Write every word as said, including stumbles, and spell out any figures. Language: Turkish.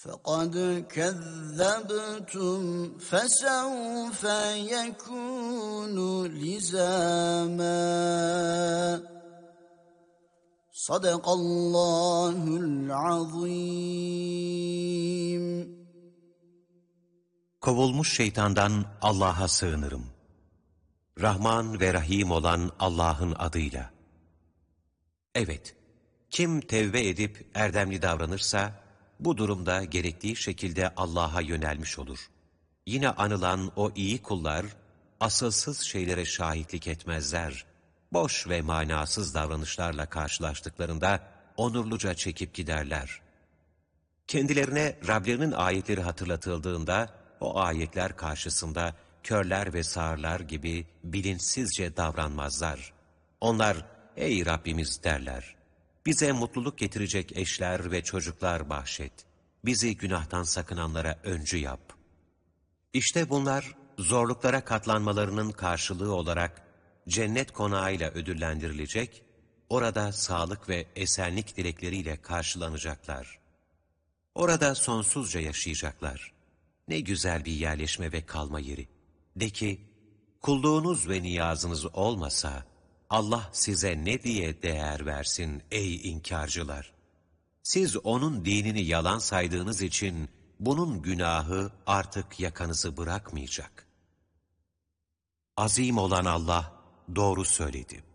فَقَدْ كَذَّبْتُمْ فَسَوْفَ يَكُونُ لِزَامًا Sadakallahul azim. Kovulmuş şeytandan Allah'a sığınırım. Rahman ve Rahim olan Allah'ın adıyla. Evet, kim tevbe edip erdemli davranırsa, bu durumda gerektiği şekilde Allah'a yönelmiş olur. Yine anılan o iyi kullar, asılsız şeylere şahitlik etmezler. Boş ve manasız davranışlarla karşılaştıklarında onurluca çekip giderler. Kendilerine Rablerinin ayetleri hatırlatıldığında, o ayetler karşısında körler ve sağırlar gibi bilinçsizce davranmazlar. Onlar, ey Rabbimiz derler, bize mutluluk getirecek eşler ve çocuklar bahşet, bizi günahtan sakınanlara öncü yap. İşte bunlar, zorluklara katlanmalarının karşılığı olarak cennet konağıyla ödüllendirilecek, orada sağlık ve esenlik dilekleriyle karşılanacaklar. Orada sonsuzca yaşayacaklar. Ne güzel bir yerleşme ve kalma yeri. De ki, kulluğunuz ve niyazınız olmasa, Allah size ne diye değer versin ey inkarcılar? Siz onun dinini yalan saydığınız için, bunun günahı artık yakanızı bırakmayacak. Azim olan Allah doğru söyledi.